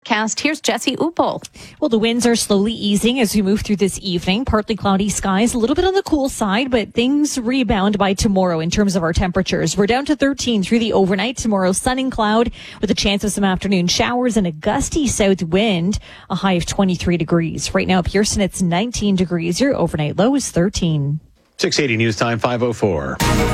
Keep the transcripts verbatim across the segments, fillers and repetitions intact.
forecast. Here's Jesse Uppel. Well, the winds are slowly easing as we move through this evening. Partly cloudy skies, a little bit on the cool side, but things rebound by tomorrow in terms of our temperatures. We're down to thirteen through the overnight. Tomorrow, sun and cloud with a chance of some afternoon showers and a gusty south wind, a high of twenty-three degrees. Right now, Pearson, it's nineteen degrees. Your overnight low is thirteen. six eighty News Time, five oh four.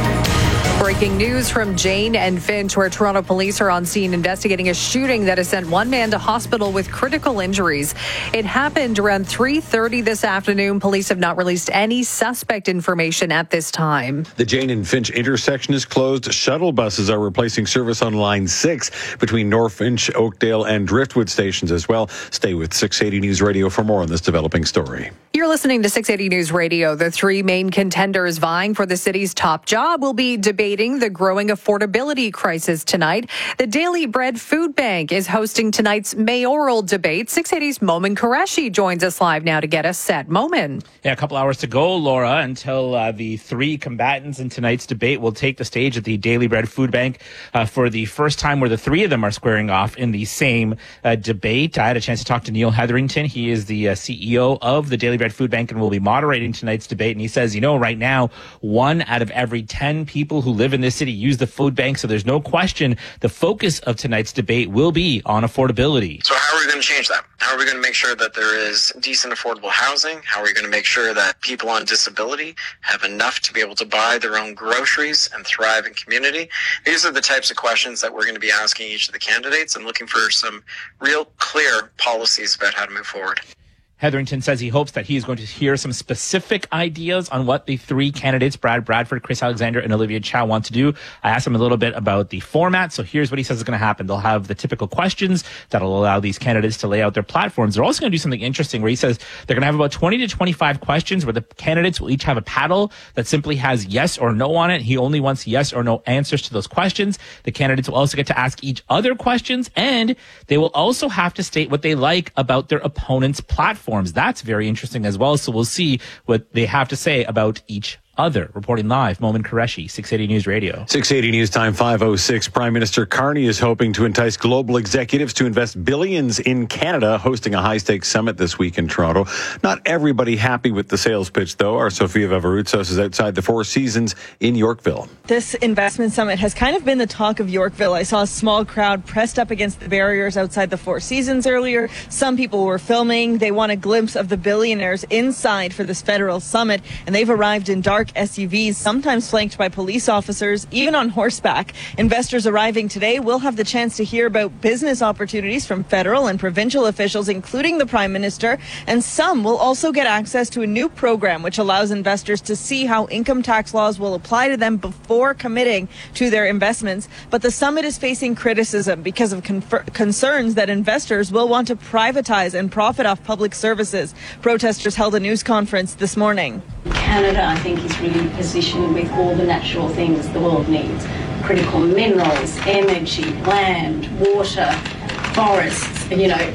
Breaking news from Jane and Finch, where Toronto police are on scene investigating a shooting that has sent one man to hospital with critical injuries. It happened around three thirty this afternoon. Police have not released any suspect information at this time. The Jane and Finch intersection is closed. Shuttle buses are replacing service on Line six between North Finch, Oakdale, and Driftwood stations as well. Stay with six eighty News Radio for more on this developing story. You're listening to six eighty News Radio. The three main contenders vying for the city's top job will be debating the growing affordability crisis tonight. The Daily Bread Food Bank is hosting tonight's mayoral debate. six eighty's Momin Qureshi joins us live now to get us set. Momin. Yeah, a couple hours to go, Laura, until uh, the three combatants in tonight's debate will take the stage at the Daily Bread Food Bank uh, for the first time where the three of them are squaring off in the same uh, debate. I had a chance to talk to Neil Hetherington. He is the uh, C E O of the Daily Bread Food Bank and will be moderating tonight's debate. And he says, you know, right now, one out of every ten people who live in this city use the food bank. So there's no question the focus of tonight's debate will be on affordability. So how are we going to change that? How are we going to make sure that there is decent, affordable housing? How are we going to make sure that people on disability have enough to be able to buy their own groceries and thrive in community? These are the types of questions that we're going to be asking each of the candidates and looking for some real clear policies about how to move forward. Hetherington says he hopes that he is going to hear some specific ideas on what the three candidates, Brad Bradford, Chris Alexander, and Olivia Chow, want to do. I asked him a little bit about the format, so here's what he says is going to happen. They'll have the typical questions that'll allow these candidates to lay out their platforms. They're also going to do something interesting where he says they're going to have about twenty to twenty-five questions where the candidates will each have a paddle that simply has yes or no on it. He only wants yes or no answers to those questions. The candidates will also get to ask each other questions, and they will also have to state what they like about their opponent's platform. That's very interesting as well. So we'll see what they have to say about each other. Reporting live, Momin Qureshi, six eighty News Radio. six eighty News Time, five oh six. Prime Minister Carney is hoping to entice global executives to invest billions in Canada, hosting a high-stakes summit this week in Toronto. Not everybody happy with the sales pitch, though. Our Sofia Vavarutsos is outside the Four Seasons in Yorkville. This investment summit has kind of been the talk of Yorkville. I saw a small crowd pressed up against the barriers outside the Four Seasons earlier. Some people were filming. They want a glimpse of the billionaires inside for this federal summit, and they've arrived in dark S U Vs, sometimes flanked by police officers, even on horseback. Investors arriving today will have the chance to hear about business opportunities from federal and provincial officials, including the Prime Minister, and some will also get access to a new program which allows investors to see how income tax laws will apply to them before committing to their investments. But the summit is facing criticism because of confer- concerns that investors will want to privatize and profit off public services. Protesters held a news conference this morning. Canada, I think, is really positioned with all the natural things the world needs. Critical minerals, energy, land, water, forests, you know,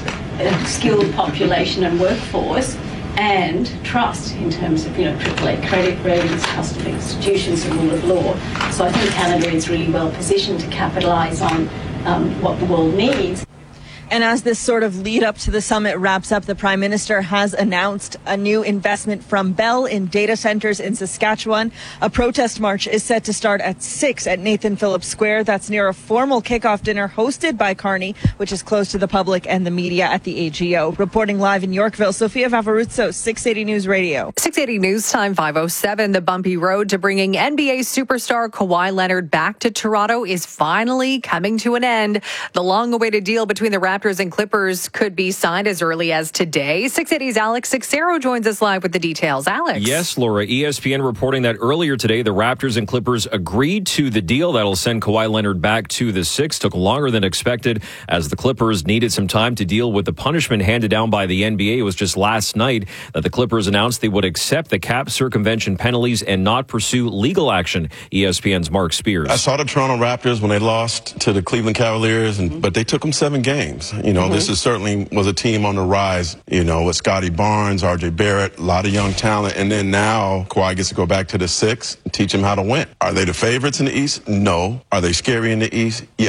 a skilled population and workforce, and trust in terms of, you know, triple A credit ratings, custom institutions and rule of law. So I think Canada is really well positioned to capitalise on um, what the world needs. And as this sort of lead up to the summit wraps up, the Prime Minister has announced a new investment from Bell in data centers in Saskatchewan. A protest march is set to start at six at Nathan Phillips Square. That's near a formal kickoff dinner hosted by Carney, which is closed to the public and the media at the A G O. Reporting live in Yorkville, Sofia Vavarutsos, six eighty News Radio. six eighty News Time, five oh seven. The bumpy road to bringing N B A superstar Kawhi Leonard back to Toronto is finally coming to an end. The long-awaited deal between the Raptors and Clippers could be signed as early as today. six eighty's Alex Sixero joins us live with the details. Alex. Yes, Laura. E S P N reporting that earlier today, the Raptors and Clippers agreed to the deal that'll send Kawhi Leonard back to the Six. Took longer than expected as the Clippers needed some time to deal with the punishment handed down by the N B A. It was just last night that the Clippers announced they would accept the cap circumvention penalties and not pursue legal action. E S P N's Mark Spears. I saw the Toronto Raptors when they lost to the Cleveland Cavaliers, and but they took them seven games. You know, mm-hmm. This is certainly was a team on the rise, you know, with Scotty Barnes, R J Barrett, a lot of young talent. And then now Kawhi gets to go back to the Six and teach them how to win. Are they the favorites in the East? No. Are they scary in the East? Yes.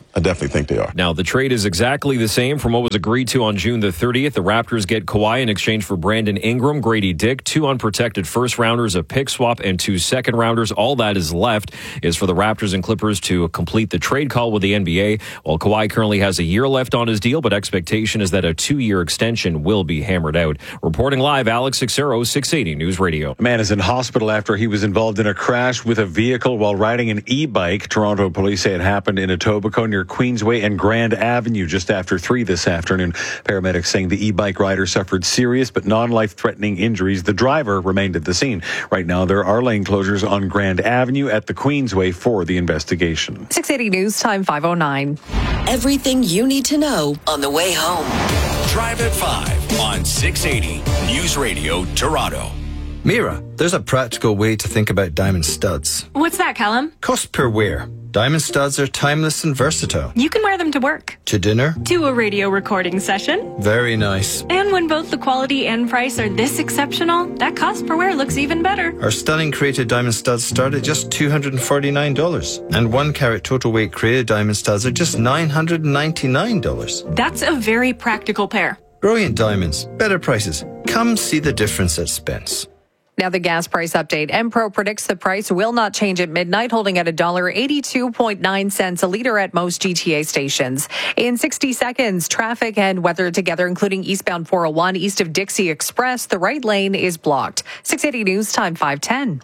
I definitely think they are. Now, the trade is exactly the same from what was agreed to on June the thirtieth. The Raptors get Kawhi in exchange for Brandon Ingram, Grady Dick, two unprotected first-rounders, a pick swap, and two second-rounders. All that is left is for the Raptors and Clippers to complete the trade call with the N B A. While Kawhi currently has a year left on his deal, but expectation is that a two-year extension will be hammered out. Reporting live, Alex Sixero, six eighty News Radio. A man is in hospital after he was involved in a crash with a vehicle while riding an e-bike. Toronto police say it happened in Etobicoke near Queensway and Grand Avenue just after three this afternoon. Paramedics saying the e-bike rider suffered serious but non-life-threatening injuries. The driver remained at the scene. Right now, there are lane closures on Grand Avenue at the Queensway for the investigation. six eighty News Time, five oh nine. Everything you need to know on the way home. Drive at five on six eighty News Radio, Toronto. Mira, there's a practical way to think about diamond studs. What's that, Callum? Cost per wear. Diamond studs are timeless and versatile. You can wear them to work. To dinner. To a radio recording session. Very nice. And when both the quality and price are this exceptional, that cost per wear looks even better. Our stunning created diamond studs start at just two hundred forty-nine dollars. And one carat total weight created diamond studs are just nine hundred ninety-nine dollars. That's a very practical pair. Brilliant diamonds. Better prices. Come see the difference at Spence. Now the gas price update. Enpro predicts the price will not change at midnight, holding at one dollar eighty-two point nine cents a litre at most G T A stations. In sixty seconds, traffic and weather together, including eastbound four oh one east of Dixie Express. The right lane is blocked. six eighty News Time, five ten.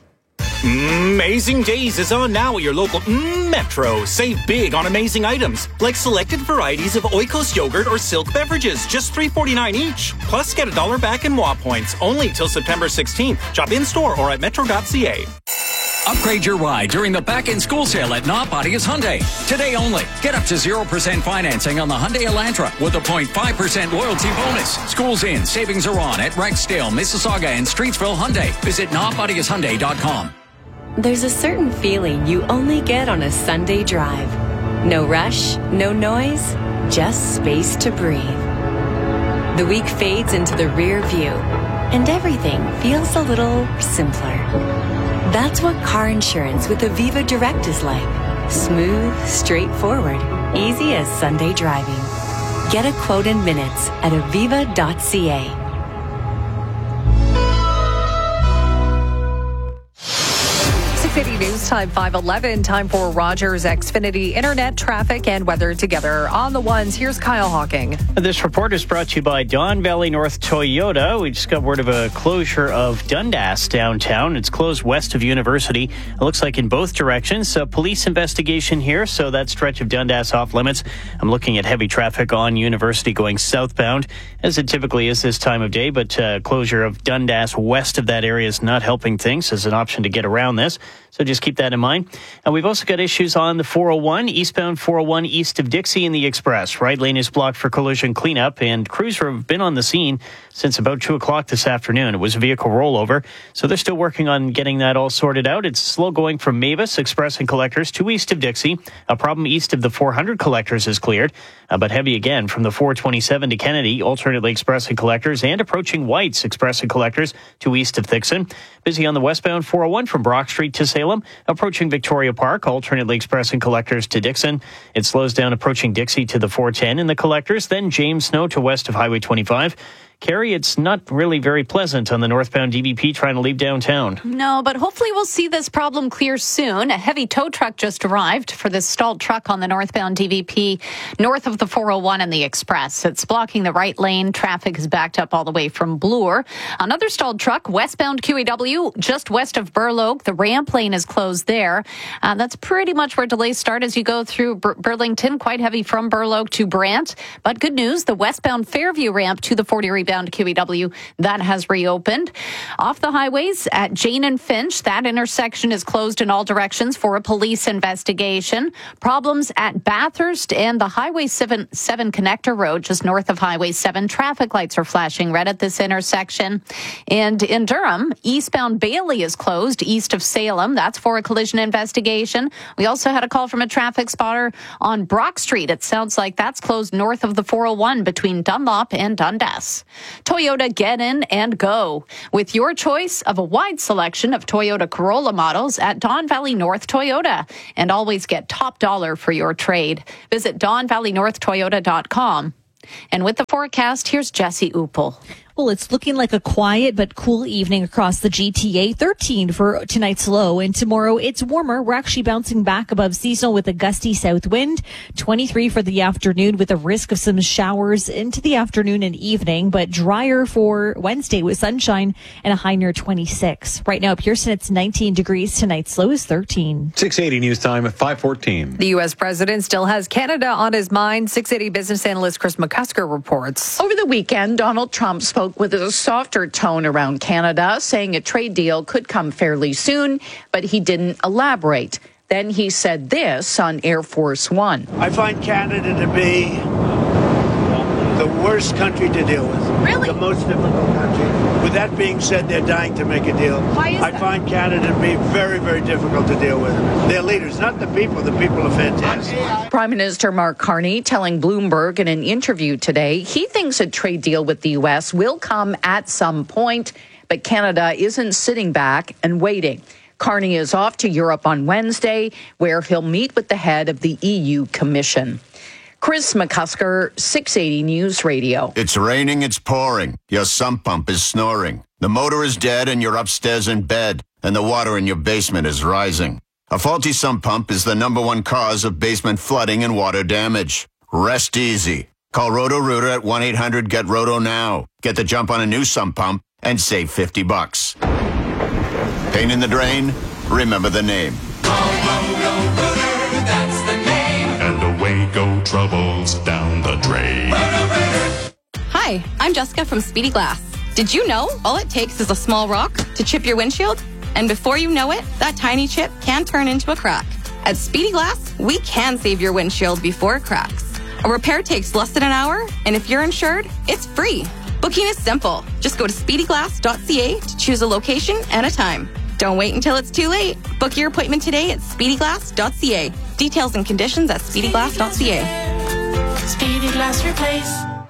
Amazing Days is on now at your local mm, Metro. Save big on amazing items like selected varieties of Oikos yogurt or Silk beverages, just three forty-nine each. Plus, get a dollar back in W A points only till September sixteenth. Shop in store or at metro dot c a. Upgrade your ride during the back-in-school sale at Not Bodies Hyundai. Today only. Get up to zero percent financing on the Hyundai Elantra with a zero point five percent loyalty bonus. Schools in, savings are on at Rexdale, Mississauga, and Streetsville Hyundai. Visit not bodies hyundai dot com. There's a certain feeling you only get on a Sunday drive. No rush, no noise, just space to breathe. The week fades into the rear view, and everything feels a little simpler. That's what car insurance with Aviva Direct is like. Smooth, straightforward, easy as Sunday driving. Get a quote in minutes at aviva dot c a. City News Time, five eleven. Time for Rogers Xfinity Internet, traffic, and weather together. On the ones, here's Kyle Hawking. This report is brought to you by Don Valley North Toyota. We just got word of a closure of Dundas downtown. It's closed west of University. It looks like in both directions. A police investigation here, so that stretch of Dundas off limits. I'm looking at heavy traffic on University going southbound, as it typically is this time of day, but uh, closure of Dundas west of that area is not helping things as an option to get around this. So just keep that in mind. And we've also got issues on the four oh one, eastbound four oh one east of Dixie in the Express. Right lane is blocked for collision cleanup, and crews have been on the scene since about two o'clock this afternoon. It was a vehicle rollover, so they're still working on getting that all sorted out. It's slow going from Mavis, Express and Collectors to east of Dixie. A problem east of the four hundred Collectors is cleared, uh, but heavy again from the four twenty-seven to Kennedy, alternately Express and Collectors, and approaching White's, Express and Collectors to east of Thixon. Busy on the westbound four oh one from Brock Street to Salem, approaching Victoria Park, alternately Express and Collectors to Dixon. It slows down approaching Dixie to the four ten in the Collectors, then James Snow to west of Highway twenty-five. Carrie, it's not really very pleasant on the northbound D V P trying to leave downtown. No, but hopefully we'll see this problem clear soon. A heavy tow truck just arrived for this stalled truck on the northbound D V P north of the four oh one and the Express. It's blocking the right lane. Traffic is backed up all the way from Bloor. Another stalled truck westbound Q E W just west of Burloak. The ramp lane is closed there. Uh, that's pretty much where delays start as you go through Bur- Burlington. Quite heavy from Burloak to Brant. But good news, the westbound Fairview ramp to the forty rebound Q E W, that has reopened. Off the highways at Jane and Finch, that intersection is closed in all directions for a police investigation. Problems at Bathurst and the Highway seven, seven Connector Road, just north of Highway seven. Traffic lights are flashing red at this intersection. And in Durham, eastbound Bailey is closed east of Salem. That's for a collision investigation. We also had a call from a traffic spotter on Brock Street. It sounds like that's closed north of the four oh one between Dunlop and Dundas. Toyota, get in and go with your choice of a wide selection of Toyota Corolla models at Don Valley North Toyota, and always get top dollar for your trade. Visit don valley north toyota dot com. And with the forecast, here's Jesse Uppel. Well, it's looking like a quiet but cool evening across the G T A. thirteen for tonight's low, and tomorrow it's warmer. We're actually bouncing back above seasonal with a gusty south wind. twenty-three for the afternoon with a risk of some showers into the afternoon and evening, but drier for Wednesday with sunshine and a high near twenty-six. Right now at Pearson, it's nineteen degrees. Tonight's low is thirteen. six eighty news time at five fourteen. The U S president still has Canada on his mind. six eighty business analyst Chris McCusker reports. Over the weekend, Donald Trump spoke with a softer tone around Canada, saying a trade deal could come fairly soon, but he didn't elaborate. Then he said this on Air Force One. I find Canada to be the worst country to deal with. Really? The most difficult country. With that being said, they're dying to make a deal. Why is I that? find Canada to be very, very difficult to deal with. Their leaders, not the people. The people are fantastic. Prime Minister Mark Carney telling Bloomberg in an interview today he thinks a trade deal with the U S will come at some point, but Canada isn't sitting back and waiting. Carney is off to Europe on Wednesday, where he'll meet with the head of the E U Commission. Chris McCusker, six eighty News Radio. It's raining, it's pouring. Your sump pump is snoring. The motor is dead and you're upstairs in bed, and the water in your basement is rising. A faulty sump pump is the number one cause of basement flooding and water damage. Rest easy. Call Roto-Rooter at one eight hundred get roto now. Get the jump on a new sump pump and save fifty bucks. Pain in the drain? Remember the name. Roto-Rooter, that's the name. And away go troubles down the drain. Hi, I'm Jessica from Speedy Glass. Did you know all it takes is a small rock to chip your windshield? And before you know it, that tiny chip can turn into a crack. At Speedy Glass, we can save your windshield before it cracks. A repair takes less than an hour, and if you're insured, it's free. Booking is simple. Just go to speedy glass dot c a to choose a location and a time. Don't wait until it's too late. Book your appointment today at speedy glass dot c a. Details and conditions at speedy glass dot c a. Speedy Glass Replace.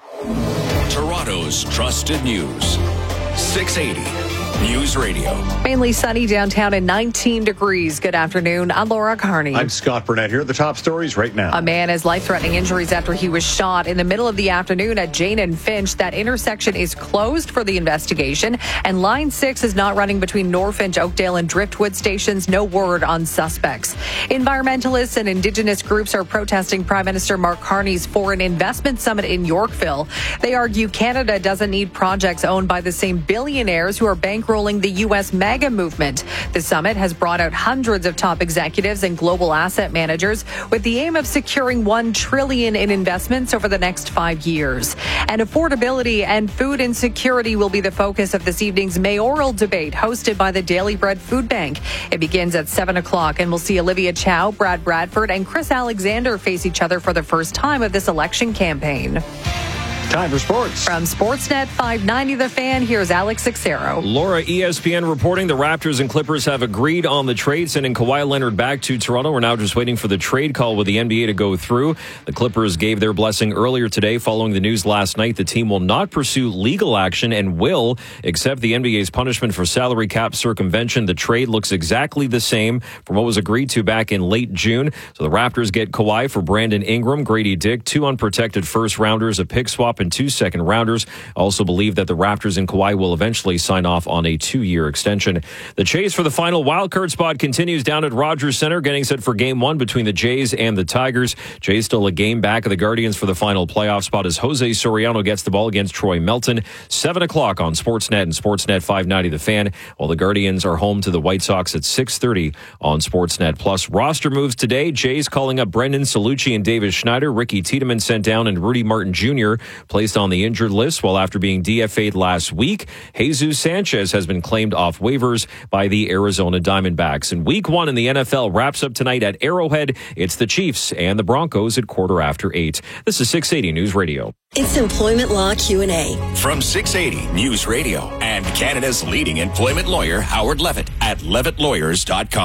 Toronto's trusted news. six eighty News Radio. Mainly sunny downtown and nineteen degrees. Good afternoon. I'm Laura Carney. I'm Scott Burnett. Here are the top stories right now. A man has life-threatening injuries after he was shot in the middle of the afternoon at Jane and Finch. That intersection is closed for the investigation, and Line six is not running between Norfinch, Oakdale, and Driftwood stations. No word on suspects. Environmentalists and Indigenous groups are protesting Prime Minister Mark Carney's Foreign Investment Summit in Yorkville. They argue Canada doesn't need projects owned by the same billionaires who are bankrolling the U S MAGA movement. The summit has brought out hundreds of top executives and global asset managers with the aim of securing one trillion dollars in investments over the next five years. And affordability and food insecurity will be the focus of this evening's mayoral debate hosted by the Daily Bread Food Bank. It begins at seven o'clock, and we'll see Olivia Chow, Brad Bradford, and Chris Alexander face each other for the first time of this election campaign. Time for sports. From Sportsnet five ninety The Fan, here's Alex Sixero. Laura, E S P N reporting the Raptors and Clippers have agreed on the trade, sending Kawhi Leonard back to Toronto. We're now just waiting for the trade call with the N B A to go through. The Clippers gave their blessing earlier today following the news last night. The team will not pursue legal action and will accept the N B A's punishment for salary cap circumvention. The trade looks exactly the same from what was agreed to back in late June. So the Raptors get Kawhi for Brandon Ingram, Grady Dick, two unprotected first rounders, a pick swap, and two second rounders. Also believe that the Raptors and Kawhi will eventually sign off on a two-year extension. The chase for the final wildcard spot continues down at Rogers Center, getting set for game one between the Jays and the Tigers. Jays still a game back of the Guardians for the final playoff spot as Jose Soriano gets the ball against Troy Melton. seven o'clock on Sportsnet and Sportsnet five ninety The Fan, while the Guardians are home to the White Sox at six thirty on Sportsnet Plus. Roster moves today. Jays calling up Brendan Salucci and Davis Schneider. Ricky Tiedemann sent down and Rudy Martin Junior placed on the injured list, while after being D F A'd last week, Jesus Sanchez has been claimed off waivers by the Arizona Diamondbacks. And week one in the N F L wraps up tonight at Arrowhead. It's the Chiefs and the Broncos at quarter after eight. This is six eighty News Radio. It's Employment Law Q and A. From six eighty News Radio and Canada's leading employment lawyer, Howard Levitt, at levitt lawyers dot com.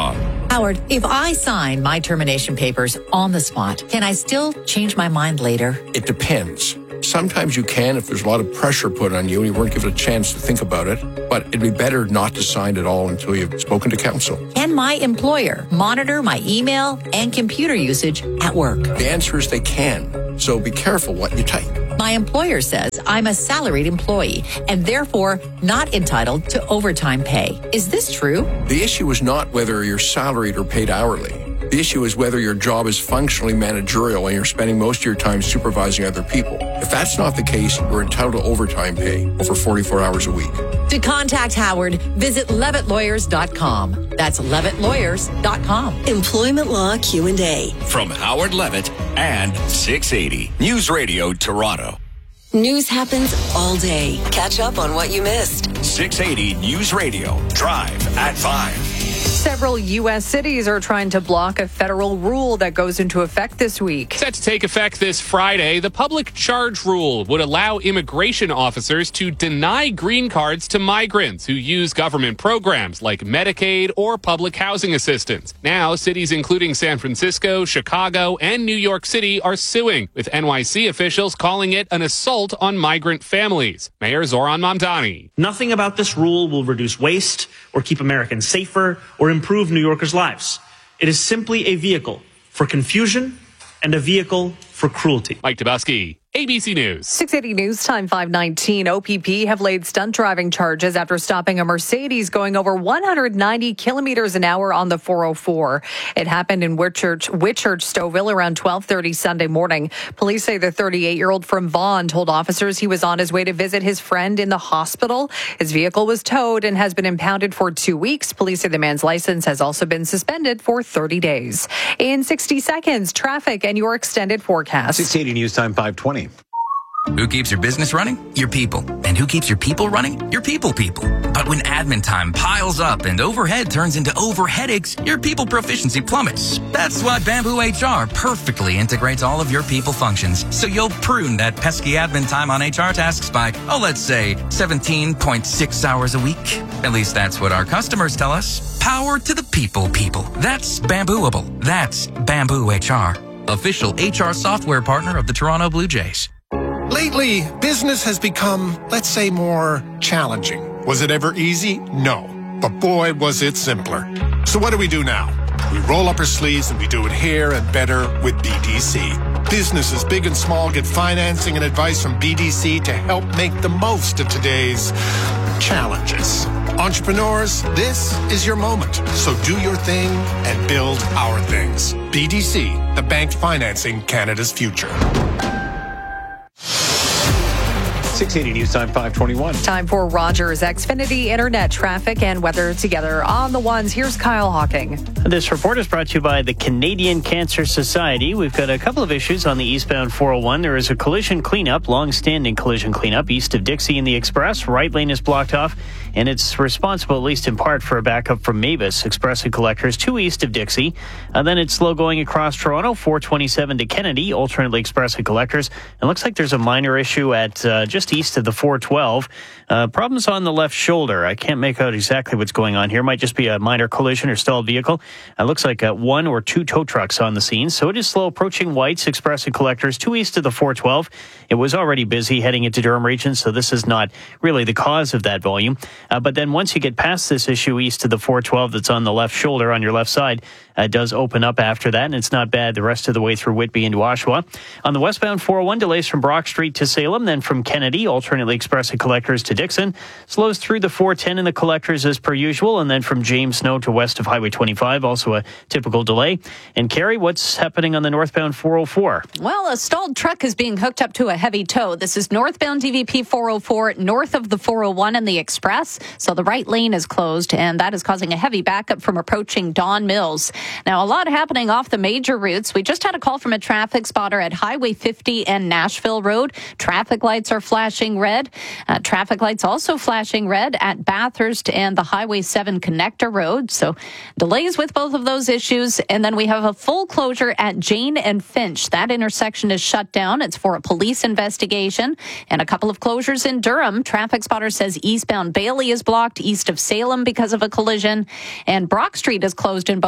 Howard, if I sign my termination papers on the spot, can I still change my mind later? It depends. Sometimes you can if there's a lot of pressure put on you and you weren't given a chance to think about it, but it'd be better not to sign at all until you've spoken to counsel. Can my employer monitor my email and computer usage at work? The answer is they can, so be careful what you type. My employer says I'm a salaried employee and therefore not entitled to overtime pay. Is this true? The issue is not whether you're salaried or paid hourly. The issue is whether your job is functionally managerial and you're spending most of your time supervising other people. If that's not the case, you're entitled to overtime pay over forty-four hours a week. To contact Howard, visit levitt lawyers dot com. That's levitt lawyers dot com. Employment Law Q and A. From Howard Levitt and six eighty News Radio Toronto. News happens all day. Catch up on what you missed. six eighty News Radio. Drive at five. Several U S cities are trying to block a federal rule that goes into effect this week. Set to take effect this Friday, the public charge rule would allow immigration officers to deny green cards to migrants who use government programs like Medicaid or public housing assistance. Now, cities including San Francisco, Chicago, and New York City are suing, with N Y C officials calling it an assault on migrant families. Mayor Zoran Mamdani. Nothing about this rule will reduce waste or keep Americans safer or improve New Yorkers' lives. It is simply a vehicle for confusion and a vehicle for cruelty. Mike Tabowski, A B C News. six eighty News Time five nineteen. O P P have laid stunt driving charges after stopping a Mercedes going over one hundred ninety kilometers an hour on the four oh four. It happened in Whitchurch, Whitchurch, Stouffville around twelve thirty Sunday morning. Police say the thirty-eight-year-old from Vaughan told officers he was on his way to visit his friend in the hospital. His vehicle was towed and has been impounded for two weeks. Police say the man's license has also been suspended for thirty days. In sixty seconds, traffic and your extended forecast. six eighty News Time five twenty. Who keeps your business running? Your people. And who keeps your people running? Your people people. But when admin time piles up and overhead turns into overheadaches, your people proficiency plummets. That's why Bamboo H R perfectly integrates all of your people functions. So you'll prune that pesky admin time on H R tasks by, oh, let's say seventeen point six hours a week. At least that's what our customers tell us. Power to the people people. That's Bambooable. That's Bamboo H R. Official H R software partner of the Toronto Blue Jays. Lately, business has become, let's say, more challenging. Was it ever easy? No. But boy, was it simpler. So what do we do now? We roll up our sleeves and we do it here and better with B D C. Businesses big and small get financing and advice from B D C to help make the most of today's challenges. Entrepreneurs, this is your moment. So do your thing and build our things. B D C, the bank financing Canada's future. six eighty News Time five twenty-one. Time for Rogers Xfinity Internet traffic and weather together on the ones. Here's Kyle Hawking. This report is brought to you by the Canadian Cancer Society. We've got a couple of issues on the eastbound four oh one. There is a collision cleanup, long-standing collision cleanup, east of Dixie in the Express. Right lane is blocked off, and it's responsible, at least in part, for a backup from Mavis Express and Collectors to east of Dixie. And then it's slow going across Toronto, four twenty-seven to Kennedy, alternately Express and Collectors. It looks like there's a minor issue at uh, just east of the four twelve. Uh, problems on the left shoulder. I can't make out exactly what's going on here. Might just be a minor collision or stalled vehicle. It looks like uh, one or two tow trucks on the scene. So it is slow approaching White's Express and Collectors to east of the four twelve. It was already busy heading into Durham region, so this is not really the cause of that volume. Uh, but then once you get past this issue east of the four twelve that's on the left shoulder on your left side, uh, it does open up after that, and it's not bad the rest of the way through Whitby into Oshawa. On the westbound four oh one, delays from Brock Street to Salem, then from Kennedy, alternately Express and Collectors to Dixon. Slows through the four ten in the Collectors as per usual, and then from James Snow to west of Highway twenty-five, also a typical delay. And Carrie, what's happening on the northbound four oh four? Well, a stalled truck is being hooked up to a heavy tow. This is northbound D V P four oh four, north of the four oh one and the Express. So the right lane is closed, and that is causing a heavy backup from approaching Don Mills. Now, a lot happening off the major routes. We just had a call from a traffic spotter at Highway fifty and Nashville Road. Traffic lights are flashing red. Uh, traffic lights also flashing red at Bathurst and the Highway seven Connector Road. So delays with both of those issues. And then we have a full closure at Jane and Finch. That intersection is shut down. It's for a police investigation. And a couple of closures in Durham. Traffic spotter says eastbound Bailey is blocked east of Salem because of a collision. And Brock Street is closed in both directions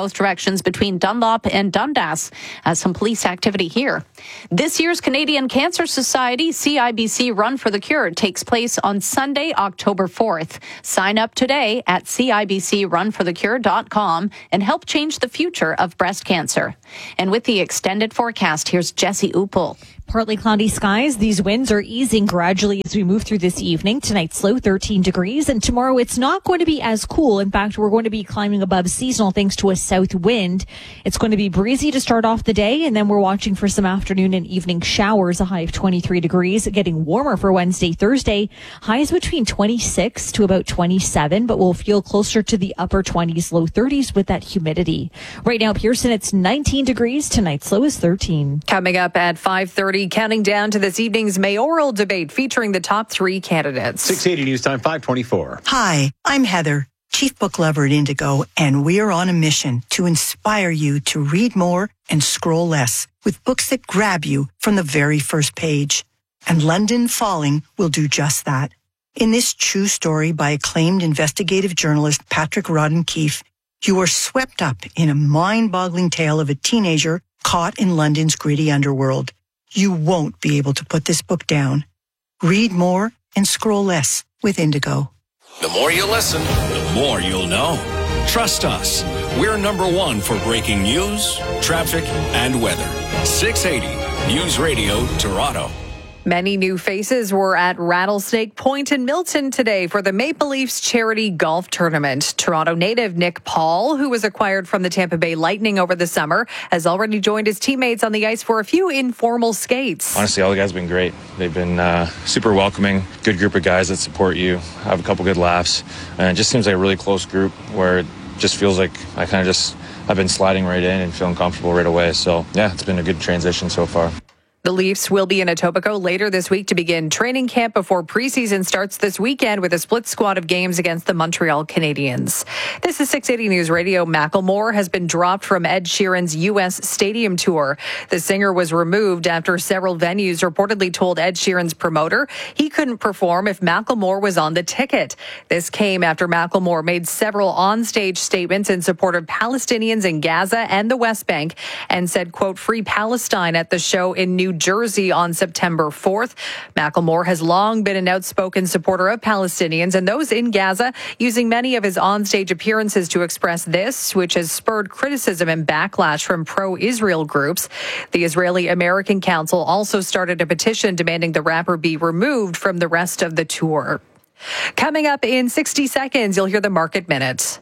intersections between Dunlop and Dundas. Uh, some police activity here. This year's Canadian Cancer Society C I B C Run for the Cure takes place on Sunday, October fourth. Sign up today at C I B C run for the cure dot com and help change the future of breast cancer. And with the extended forecast, here's Jesse Uppel. Partly cloudy skies. These winds are easing gradually as we move through this evening. Tonight's low thirteen degrees, and tomorrow it's not going to be as cool. In fact, we're going to be climbing above seasonal thanks to a south wind. It's going to be breezy to start off the day, and then we're watching for some afternoon and evening showers, a high of twenty-three degrees. Getting warmer for Wednesday, Thursday. Highs between twenty-six to about twenty-seven, but we'll feel closer to the upper twenties, low thirties with that humidity. Right now, Pearson, it's nineteen degrees. Tonight's low is thirteen. Coming up at five thirty, counting down to this evening's mayoral debate featuring the top three candidates. six eighty News Time, five twenty-four. Hi, I'm Heather, Chief Book Lover at Indigo, and we're on a mission to inspire you to read more and scroll less with books that grab you from the very first page. And London Falling will do just that. In this true story by acclaimed investigative journalist Patrick Rodden Keefe, you are swept up in a mind-boggling tale of a teenager caught in London's gritty underworld. You won't be able to put this book down. Read more and scroll less with Indigo. The more you listen, the more you'll know. Trust us. We're number one for breaking news, traffic, and weather. six eighty News Radio Toronto. Many new faces were at Rattlesnake Point in Milton today for the Maple Leafs charity golf tournament. Toronto native Nick Paul, who was acquired from the Tampa Bay Lightning over the summer, has already joined his teammates on the ice for a few informal skates. Honestly, all the guys have been great. They've been uh, super welcoming, good group of guys that support you, have a couple good laughs, and it just seems like a really close group where it just feels like I kind of just, I've been sliding right in and feeling comfortable right away. So yeah, it's been a good transition so far. The Leafs will be in Etobicoke later this week to begin training camp before preseason starts this weekend with a split squad of games against the Montreal Canadiens. This is six eighty News Radio. Macklemore has been dropped from Ed Sheeran's U S stadium tour. The singer was removed after several venues reportedly told Ed Sheeran's promoter he couldn't perform if Macklemore was on the ticket. This came after Macklemore made several onstage statements in support of Palestinians in Gaza and the West Bank and said, quote, "Free Palestine" at the show in New Jersey on September fourth. Macklemore has long been an outspoken supporter of Palestinians and those in Gaza, using many of his onstage appearances to express this, which has spurred criticism and backlash from pro-Israel groups. The Israeli American Council also started a petition demanding the rapper be removed from the rest of the tour. Coming up in sixty seconds, you'll hear the Market Minute.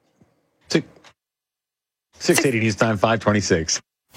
six eighty News Time, five twenty-six.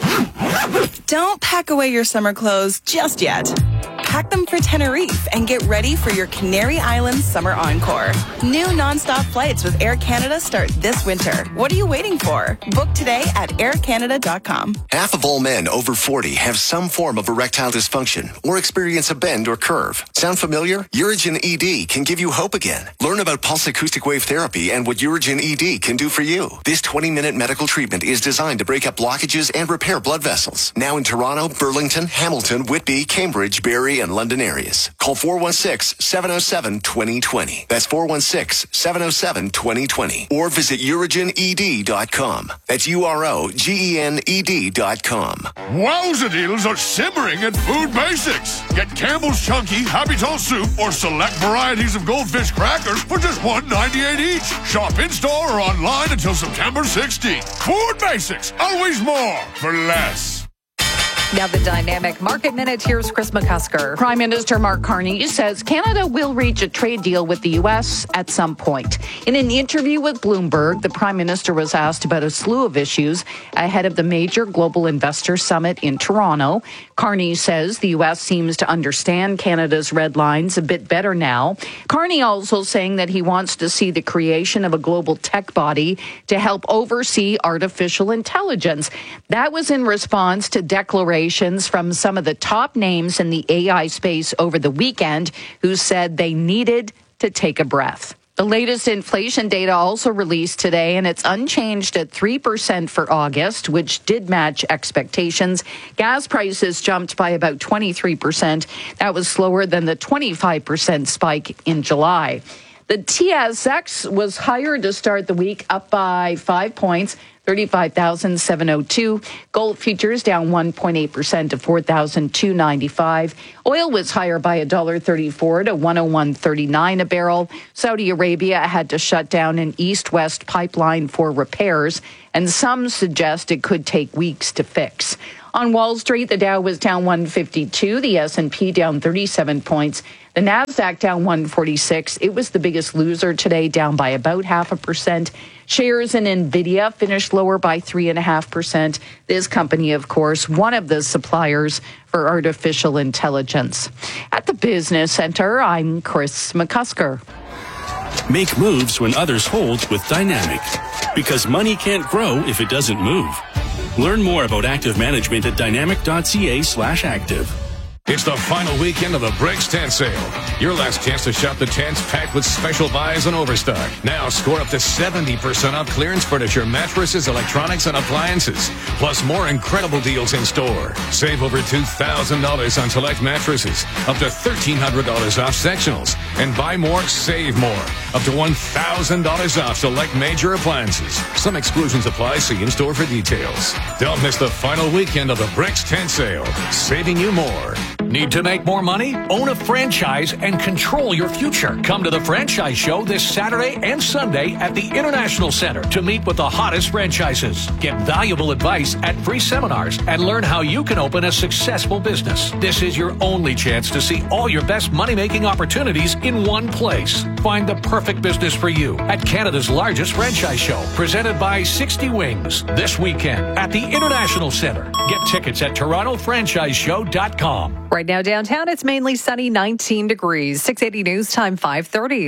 Don't pack away your summer clothes just yet. Pack them for Tenerife and get ready for your Canary Islands summer encore. New nonstop flights with Air Canada start this winter. What are you waiting for? Book today at air canada dot com. Half of all men over forty have some form of erectile dysfunction or experience a bend or curve. Sound familiar? Urigen E D can give you hope again. Learn about pulse acoustic wave therapy and what Urigen E D can do for you. This twenty-minute medical treatment is designed to break up blockages and repair blood vessels. Now in Toronto, Burlington, Hamilton, Whitby, Cambridge, Barrie, and London areas. Call four one six, seven oh seven, two oh two oh. That's four one six, seven oh seven, two oh two oh. Or visit urigen e d dot com. That's U R O G E N E D dot com. Wowza deals are simmering at Food Basics. Get Campbell's Chunky Happy Tall Soup or select varieties of Goldfish crackers for just one ninety-eight each. Shop in-store or online until September sixteenth. Food Basics, always more for less. Now the Dynamic Market Minute. Here's Chris McCusker. Prime Minister Mark Carney says Canada will reach a trade deal with the U S at some point. In an interview with Bloomberg, the Prime Minister was asked about a slew of issues ahead of the major global investor summit in Toronto. Carney says the U S seems to understand Canada's red lines a bit better now. Carney also saying that he wants to see the creation of a global tech body to help oversee artificial intelligence. That was in response to declarations from some of the top names in the A I space over the weekend who said they needed to take a breath. The latest inflation data also released today, and it's unchanged at three percent for August, which did match expectations. Gas prices jumped by about twenty-three percent. That was slower than the twenty-five percent spike in July. The T S X was higher to start the week, up by five points. thirty-five thousand seven hundred two. Gold futures down one point eight percent to four thousand two hundred ninety-five. Oil was higher by one dollar thirty-four to one oh one thirty-nine a barrel. Saudi Arabia had to shut down an east-west pipeline for repairs, and some suggest it could take weeks to fix. On Wall Street, the Dow was down one fifty-two, the S and P down thirty-seven points, the Nasdaq down one forty-six. It was the biggest loser today, down by about half a percent. Shares in NVIDIA finished lower by three point five percent. This company, of course, one of the suppliers for artificial intelligence. At the Business Center, I'm Chris McCusker. Make moves when others hold with Dynamic, because money can't grow if it doesn't move. Learn more about active management at dynamic.ca slash active. It's the final weekend of the Bricks Tent Sale. Your last chance to shop the tents packed with special buys and overstock. Now score up to seventy percent off clearance furniture, mattresses, electronics, and appliances. Plus more incredible deals in store. Save over two thousand dollars on select mattresses. Up to thirteen hundred dollars off sectionals. And buy more, save more. Up to one thousand dollars off select major appliances. Some exclusions apply. See in store for details. Don't miss the final weekend of the Bricks Tent Sale. Saving you more. Need to make more money? Own a franchise and control your future. Come to the Franchise Show this Saturday and Sunday at the International Center to meet with the hottest franchises. Get valuable advice at free seminars and learn how you can open a successful business. This is your only chance to see all your best money-making opportunities in one place. Find the perfect business for you at Canada's largest franchise show, presented by sixty Wings, this weekend at the International Center. Get tickets at toronto franchise show dot com. Right now downtown, it's mainly sunny, nineteen degrees. six eighty News Time, five thirty.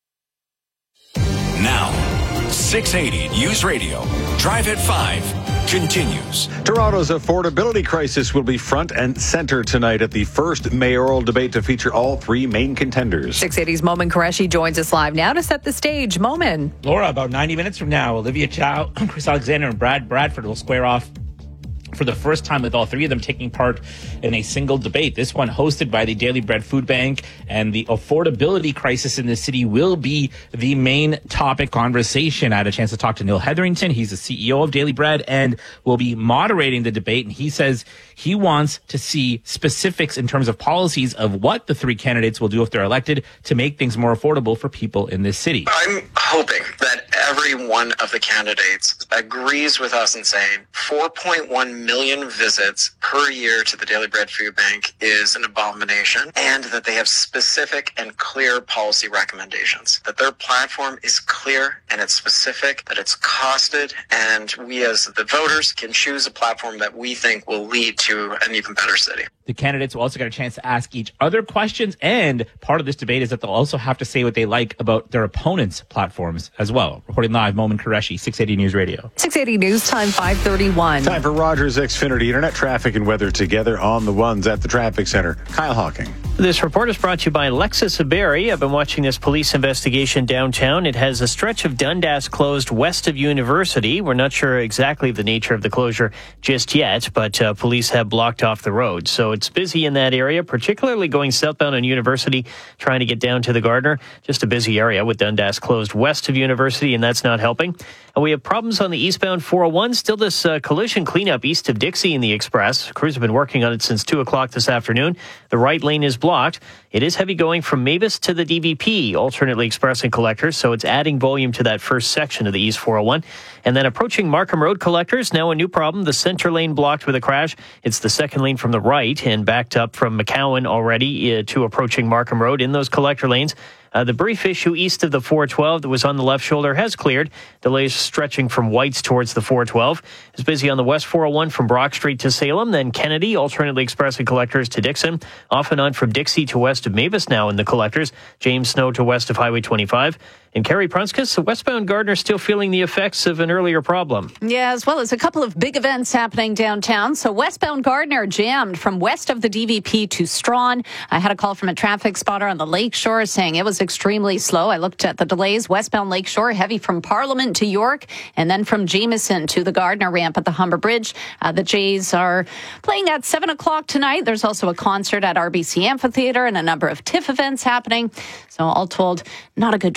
Now, six eighty News Radio. Drive at five continues. Toronto's affordability crisis will be front and center tonight at the first mayoral debate to feature all three main contenders. six eighty's Momin Qureshi joins us live now to set the stage. Momin. Laura, about ninety minutes from now, Olivia Chow, Chris Alexander, and Brad Bradford will square off for the first time, with all three of them taking part in a single debate. This one hosted by the Daily Bread Food Bank, and the affordability crisis in the city will be the main topic conversation. I had a chance to talk to Neil Hetherington. He's the C E O of Daily Bread and will be moderating the debate. And he says he wants to see specifics in terms of policies of what the three candidates will do if they're elected to make things more affordable for people in this city. I'm hoping that every one of the candidates agrees with us in saying four point one million visits per year to the Daily Bread Food Bank is an abomination, and that they have specific and clear policy recommendations, that their platform is clear and it's specific, that it's costed, and we as the voters can choose a platform that we think will lead to an even better city. The candidates will also get a chance to ask each other questions, and part of this debate is that they'll also have to say what they like about their opponents' platforms as well. Reporting live, Momin Qureshi, six eighty News Radio. six eighty News Time, five thirty-one. Time for Rogers Xfinity Internet traffic and weather together on the ones at the traffic center. Kyle Hawking. This report is brought to you by Lexus Berry. I've been watching this police investigation downtown. It has a stretch of Dundas closed west of University. We're not sure exactly the nature of the closure just yet, but uh, police have blocked off the road. So it's busy in that area, particularly going southbound on University, trying to get down to the Gardner. Just a busy area with Dundas closed west of University, and that's not helping. And we have problems on the eastbound four oh one. Still this uh, collision cleanup east of Dixie in the Express. Crews have been working on it since two o'clock this afternoon. The right lane is blocked. It is heavy going from Mavis to the D V P, alternately express and collectors, so it's adding volume to that first section of the East four oh one. And then approaching Markham Road collectors, now a new problem. The center lane blocked with a crash. It's the second lane from the right and backed up from McCowan already uh, to approaching Markham Road in those collector lanes. Uh, the brief issue east of the four twelve that was on the left shoulder has cleared. Delays stretching from Whites towards the four twelve. It's busy on the west four oh one from Brock Street to Salem, then Kennedy, alternately expressing collectors to Dixon. Off and on from Dixie to west of Mavis now in the collectors. James Snow to west of Highway twenty-five. And Carrie Prunskis, the westbound Gardner still feeling the effects of an earlier problem. Yeah, as well as a couple of big events happening downtown. So westbound Gardner jammed from west of the D V P to Strawn. I had a call from a traffic spotter on the Lakeshore saying it was extremely slow. I looked at the delays. Westbound Lakeshore, heavy from Parliament to York, and then from Jameson to the Gardner ramp at the Humber Bridge. Uh, the Jays are playing at seven o'clock tonight. There's also a concert at R B C Amphitheater and a number of TIFF events happening. So all told, not a good drive down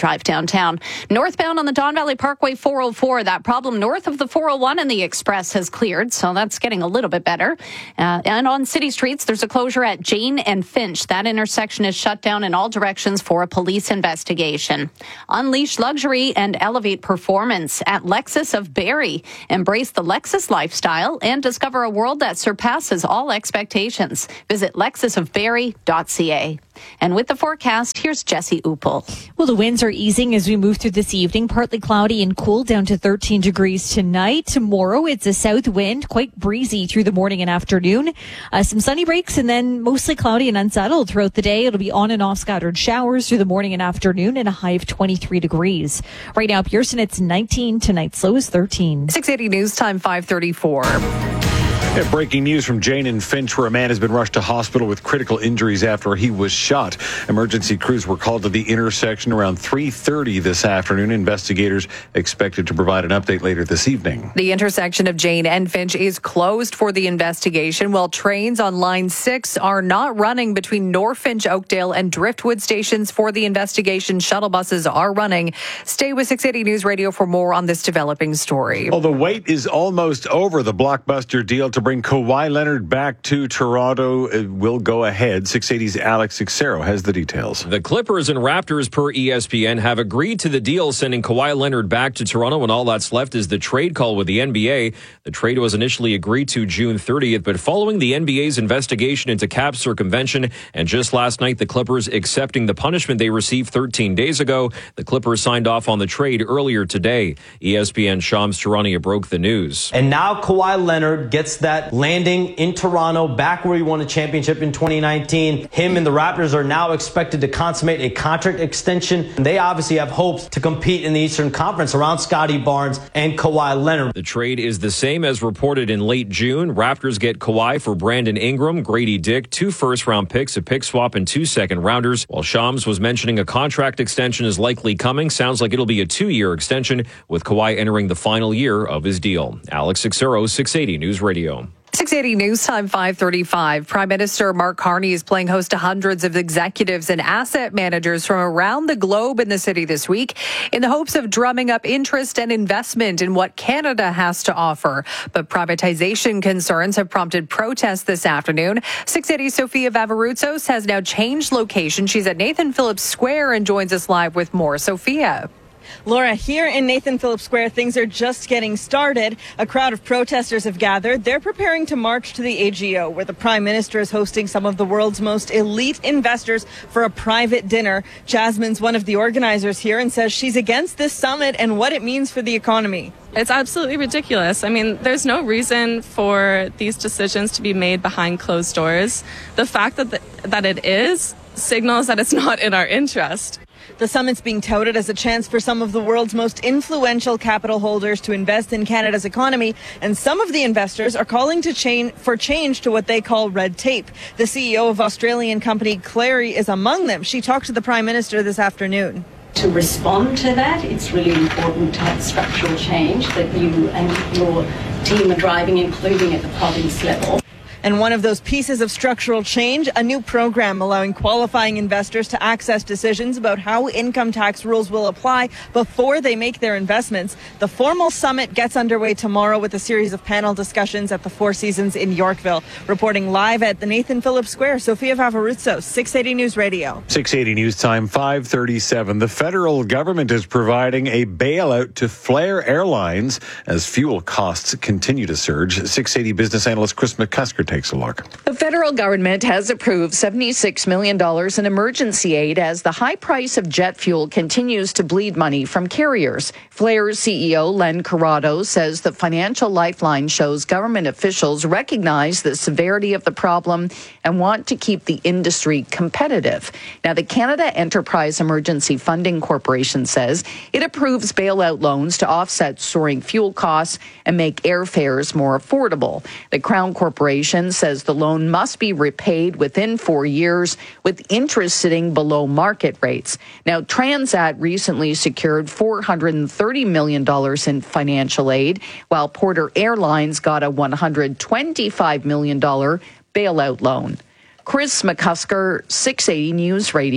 downtown. Northbound on the Don Valley Parkway four oh four, that problem north of the four oh one and the Express has cleared, so that's getting a little bit better. Uh, and on city streets, there's a closure at Jane and Finch. That intersection is shut down in all directions for a police investigation. Unleash luxury and elevate performance at Lexus of Barrie. Embrace the Lexus lifestyle and discover a world that surpasses all expectations. Visit lexus of barrie dot c a. And with the forecast, here's Jesse Upel. Well, the winds are easing as we move through this evening. Partly cloudy and cool, down to thirteen degrees tonight. Tomorrow, it's a south wind, quite breezy through the morning and afternoon. Uh, some sunny breaks and then mostly cloudy and unsettled throughout the day. It'll be on and off scattered showers through the morning and afternoon and a high of twenty-three degrees. Right now, Pearson, it's nineteen. Tonight's low is thirteen. six eighty News Time, five thirty-four. Yeah, breaking news from Jane and Finch, where a man has been rushed to hospital with critical injuries after he was shot. Emergency crews were called to the intersection around three thirty this afternoon. Investigators expected to provide an update later this evening. The intersection of Jane and Finch is closed for the investigation, while trains on Line six are not running between Norfinch, Oakdale, and Driftwood stations for the investigation. Shuttle buses are running. Stay with six eighty News Radio for more on this developing story. Well, the wait is almost over. The blockbuster deal to bring Kawhi Leonard back to Toronto uh, will go ahead. six eighty's Alex Cicero has the details. The Clippers and Raptors, per E S P N, have agreed to the deal, sending Kawhi Leonard back to Toronto, and all that's left is the trade call with the N B A. The trade was initially agreed to June thirtieth, but following the N B A's investigation into cap circumvention, and just last night the Clippers accepting the punishment they received thirteen days ago, the Clippers signed off on the trade earlier today. E S P N Shams Charania broke the news. And now Kawhi Leonard gets that landing in Toronto, back where he won a championship in twenty nineteen. Him and the Raptors are now expected to consummate a contract extension. And they obviously have hopes to compete in the Eastern Conference around Scotty Barnes and Kawhi Leonard. The trade is the same as reported in late June. Raptors get Kawhi for Brandon Ingram, Grady Dick, two first-round picks, a pick swap, and two second-rounders. While Shams was mentioning a contract extension is likely coming, sounds like it'll be a two-year extension, with Kawhi entering the final year of his deal. Alex Cicero, six eighty News Radio. six eighty News Time, five thirty-five. Prime Minister Mark Carney is playing host to hundreds of executives and asset managers from around the globe in the city this week in the hopes of drumming up interest and investment in what Canada has to offer. But privatization concerns have prompted protests this afternoon. six eighty's Sophia Vavarutsos has now changed location. She's at Nathan Phillips Square and joins us live with more. Sophia. Laura, here in Nathan Phillips Square, things are just getting started. A crowd of protesters have gathered. They're preparing to march to the A G O, where the Prime Minister is hosting some of the world's most elite investors for a private dinner. Jasmine's one of the organizers here and says she's against this summit and what it means for the economy. It's absolutely ridiculous. I mean, there's no reason for these decisions to be made behind closed doors. The fact that the, that it is signals that it's not in our interest. The summit's being touted as a chance for some of the world's most influential capital holders to invest in Canada's economy, and some of the investors are calling to change for change to what they call red tape. The C E O of Australian company Clary is among them. She talked to the Prime Minister this afternoon. To respond to that, it's really important to have structural change that you and your team are driving, including at the province level. And one of those pieces of structural change, a new program allowing qualifying investors to access decisions about how income tax rules will apply before they make their investments. The formal summit gets underway tomorrow with a series of panel discussions at the Four Seasons in Yorkville. Reporting live at the Nathan Phillips Square, Sophia Vavarutsos, six eighty News Radio. six eighty News Time, five thirty-seven. The federal government is providing a bailout to Flair Airlines as fuel costs continue to surge. six eighty business analyst Chris McCusker takes a look. The federal government has approved seventy-six million dollars in emergency aid as the high price of jet fuel continues to bleed money from carriers. Flair's C E O Len Corrado says the financial lifeline shows government officials recognize the severity of the problem and want to keep the industry competitive. Now, the Canada Enterprise Emergency Funding Corporation says it approves bailout loans to offset soaring fuel costs and make airfares more affordable. The Crown Corporation says the loan must be repaid within four years, with interest sitting below market rates. Now, Transat recently secured four hundred thirty million dollars in financial aid, while Porter Airlines got a one hundred twenty-five million dollars bailout loan. Chris McCusker, six eighty News Radio.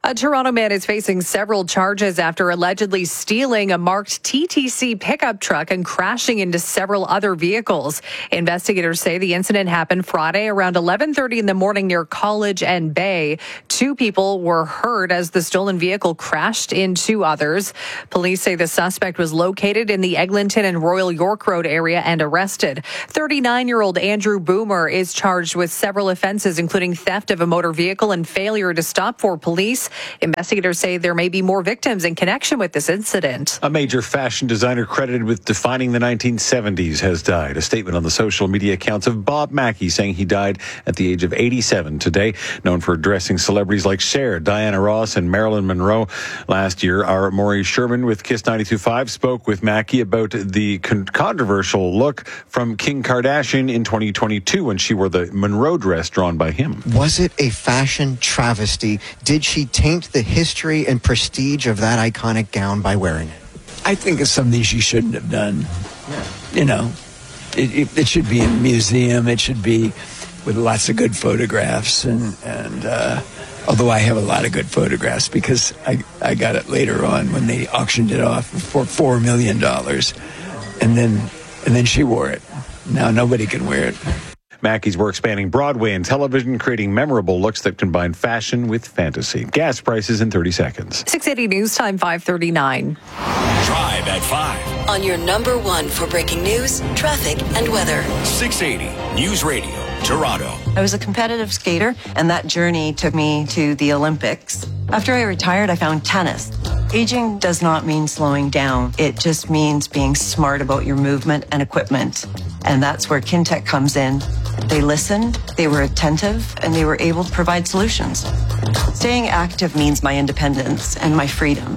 A Toronto man is facing several charges after allegedly stealing a marked T T C pickup truck and crashing into several other vehicles. Investigators say the incident happened Friday around eleven thirty in the morning near College and Bay. Two people were hurt as the stolen vehicle crashed into others. Police say the suspect was located in the Eglinton and Royal York Road area and arrested. thirty-nine-year-old Andrew Boomer is charged with several offenses, including theft of a motor vehicle and failure to stop for police. Investigators say there may be more victims in connection with this incident. A major fashion designer credited with defining the nineteen seventies has died. A statement on the social media accounts of Bob Mackie saying he died at the age of eighty-seven today. Known for dressing celebrities like Cher, Diana Ross, and Marilyn Monroe. Last year, our Maury Sherman with Kiss ninety-two point five spoke with Mackie about the con- controversial look from Kim Kardashian in twenty twenty-two when she wore the Monroe dress drawn by him. Was it a fashion travesty? Did she taint the history and prestige of that iconic gown by wearing it? I think it's something she shouldn't have done. Yeah. You know, it, it, it should be in a museum. It should be with lots of good photographs. And, and uh, although I have a lot of good photographs because I, I got it later on when they auctioned it off for four million dollars. And then, and then she wore it. Now nobody can wear it. Mackie's work spanning Broadway and television, creating memorable looks that combine fashion with fantasy. Gas prices in thirty seconds. six eighty News Time, five thirty-nine. Drive at five. On your number one for breaking news, traffic, and weather. six eighty News Radio, Toronto. I was a competitive skater, and that journey took me to the Olympics. After I retired, I found tennis. Aging does not mean slowing down. It just means being smart about your movement and equipment. And that's where Kintec comes in. They listened, they were attentive, and they were able to provide solutions. Staying active means my independence and my freedom.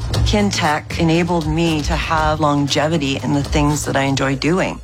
Kintec enabled me to have longevity in the things that I enjoy doing.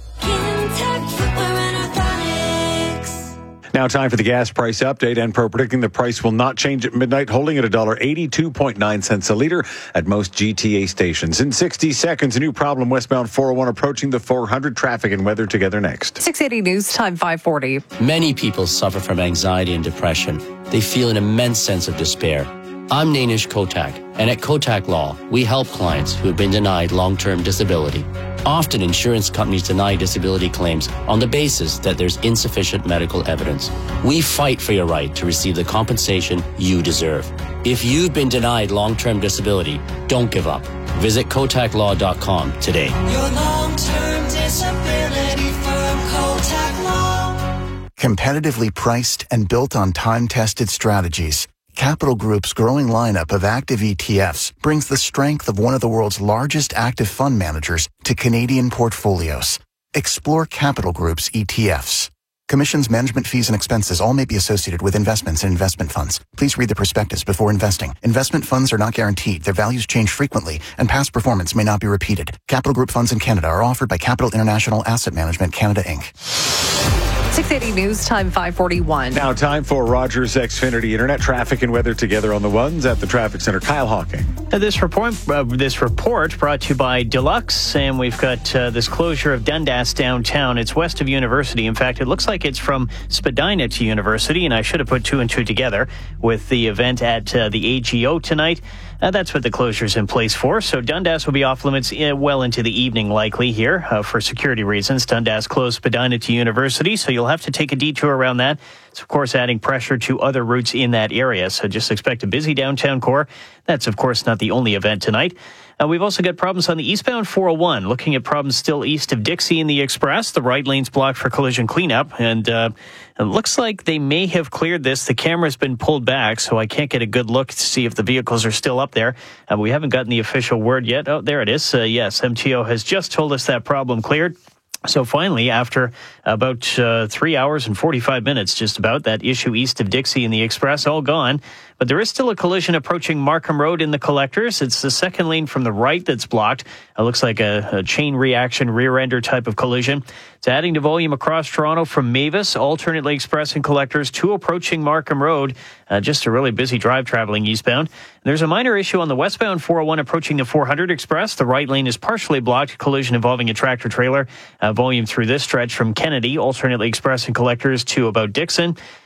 Now time for the gas price update. Enpro predicting the price will not change at midnight, holding at one dollar eighty-two point nine cents a litre at most G T A stations. In sixty seconds, a new problem westbound four oh one approaching the four hundred. Traffic and weather together next. six eighty News Time, five forty. Many people suffer from anxiety and depression. They feel an immense sense of despair. I'm Nainish Kotak, and at Kotak Law, we help clients who have been denied long-term disability. Often, insurance companies deny disability claims on the basis that there's insufficient medical evidence. We fight for your right to receive the compensation you deserve. If you've been denied long-term disability, don't give up. Visit kotak law dot com today. Your long-term disability firm, Kotak Law. Competitively priced and built on time-tested strategies, Capital Group's growing lineup of active E T Fs brings the strength of one of the world's largest active fund managers to Canadian portfolios. Explore Capital Group's E T Fs. Commissions, management fees, and expenses all may be associated with investments in investment funds. Please read the prospectus before investing. Investment funds are not guaranteed. Their values change frequently, and past performance may not be repeated. Capital Group funds in Canada are offered by Capital International Asset Management Canada, Incorporated. six eighty News Time, five forty-one. Now time for Rogers Xfinity Internet traffic and weather together on the ones at the traffic center. Kyle Hawking. Uh, this report, uh, this report brought to you by Deluxe, and we've got uh, this closure of Dundas downtown. It's west of University. In fact, it looks like it's from Spadina to University, and I should have put two and two together with the event at uh, the A G O tonight. Uh, that's what the closure's in place for. So Dundas will be off limits uh, well into the evening, likely here uh, for security reasons. Dundas closed Spadina to University, so you'll have to take a detour around that. It's, of course, adding pressure to other routes in that area. So just expect a busy downtown core. That's, of course, not the only event tonight. Uh, we've also got problems on the eastbound four oh one. Looking at problems still east of Dixie in the Express. The right lane's blocked for collision cleanup. And uh, it looks like they may have cleared this. The camera's been pulled back, so I can't get a good look to see if the vehicles are still up there. Uh, we haven't gotten the official word yet. Oh, there it is. Uh, yes, M T O has just told us that problem cleared. So finally, after about uh, three hours and forty-five minutes, just about, that issue east of Dixie in the Express, all gone. But there is still a collision approaching Markham Road in the Collectors. It's the second lane from the right that's blocked. It looks like a, a chain reaction rear-ender type of collision. It's adding to volume across Toronto from Mavis, alternately Express and Collectors, to approaching Markham Road. Uh, just a really busy drive traveling eastbound. There's a minor issue on the westbound four oh one approaching the four hundred Express. The right lane is partially blocked. Collision involving a tractor trailer. Uh, volume through this stretch from Kennedy, alternately Express and Collectors, to about Dixon.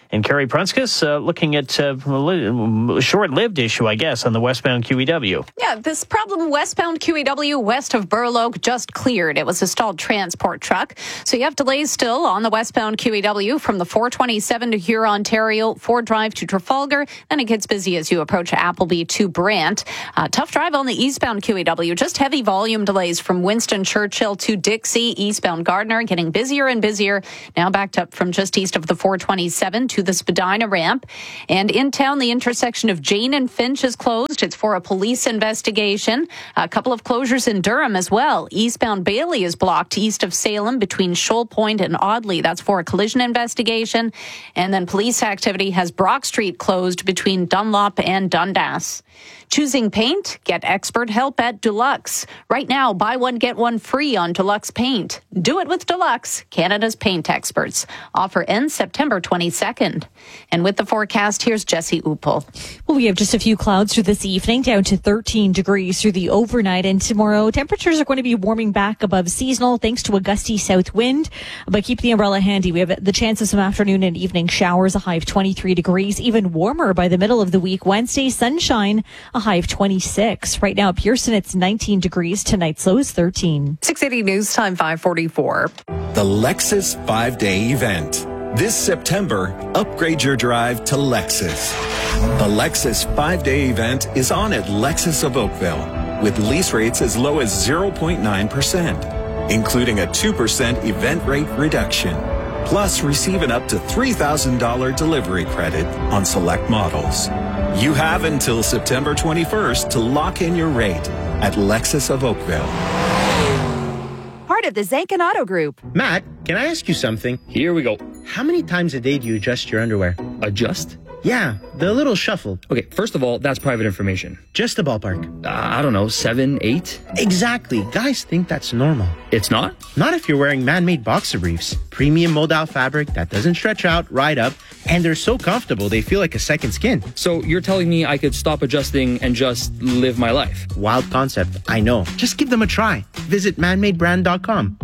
And Carrie Prunskis uh, looking at uh, a short-lived issue, I guess, on the westbound Q E W. Yeah, this problem westbound Q E W west of Burloak just cleared. It was a stalled transport truck. So you have delays still on the westbound Q E W from the four twenty-seven to Huron, Ontario, Ford Drive to Trafalgar. Then it gets busy as you approach Appleby to Brant. Uh, tough drive on the eastbound Q E W. Just heavy volume delays from Winston Churchill to Dixie. Eastbound Gardner getting busier and busier. Now backed up from just east of the four twenty-seven to the Spadina ramp. And in town, the intersection of Jane and Finch is closed. It's for a police investigation. A couple of closures in Durham as well. Eastbound Bailey is blocked east of Salem between Shoal Point and Audley. That's for a collision investigation. And then police activity has Brock Street closed between Dunlop and Dundas. Choosing paint? Get expert help at Dulux. Right now, buy one, get one free on Dulux Paint. Do it with Dulux, Canada's paint experts. Offer ends September twenty-second. And with the forecast, here's Jesse Upel. Well, we have just a few clouds through this evening, down to thirteen degrees through the overnight. And tomorrow, temperatures are going to be warming back above seasonal thanks to a gusty south wind. But keep the umbrella handy. We have the chance of some afternoon and evening showers, a high of twenty-three degrees. Even warmer by the middle of the week. Wednesday, sunshine, a high of twenty-six. Right now at Pearson, it's nineteen degrees. Tonight's low is thirteen. six eighty News Time, five forty-four. The Lexus five-day event. This September, upgrade your drive to Lexus. The Lexus five-day event is on at Lexus of Oakville with lease rates as low as zero point nine percent, including a two percent event rate reduction. Plus, receive an up to three thousand dollars delivery credit on select models. You have until September twenty-first to lock in your rate at Lexus of Oakville. Part of the Zankin Auto Group. Matt, can I ask you something? Here we go. How many times a day do you adjust your underwear? Adjust? Yeah, the little shuffle. Okay, first of all, that's private information. Just a ballpark. Uh, I don't know, seven, eight? Exactly. Guys think that's normal. It's not? Not if you're wearing man-made boxer briefs. Premium mold-out fabric that doesn't stretch out, ride up, and they're so comfortable they feel like a second skin. So you're telling me I could stop adjusting and just live my life? Wild concept, I know. Just give them a try. Visit man made brand dot com.